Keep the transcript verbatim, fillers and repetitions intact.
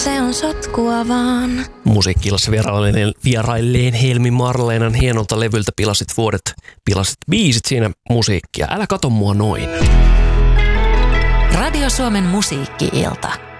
Se on sotkua vaan. Musiikki-illassa vierailleen, vierailleen Helmi Marleenan hienolta levyltä Pilasit vuodet, pilasit biisit siinä musiikkia. Älä kato mua noin. Radio Suomen musiikki-ilta.